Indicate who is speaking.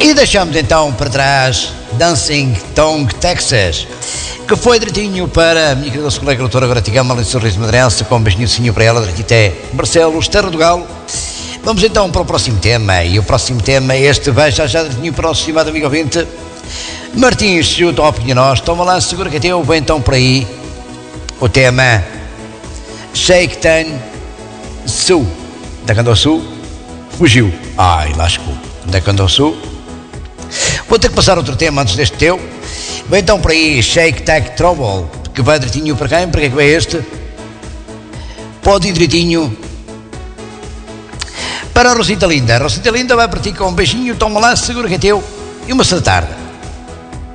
Speaker 1: E deixamos então para trás Dancing Tongue Texas, que foi direitinho para a minha querida colega doutora Gratigama, ali Sorriso Madrense, com um beijinho para ela, direitinho até Barcelos, Terra do Galo. Vamos então para o próximo tema, e o próximo tema, este vai já direitinho para o nosso estimado amigo ouvinte, Martins, Chuto, opinião nós, toma lá, segura que é teu, vem então por aí, o tema Shake Tan Su, da Candoçu, fugiu, ai, lascou, da Candoçu. Vou ter que passar outro tema antes deste teu. Vem então por aí Shake Tack Trouble, que vai direitinho para quem? Para que é que vai este? Pode ir direitinho para a Rosita Linda. A Rosita Linda vai para ti com um beijinho, toma lá, segura que é teu e uma tarde.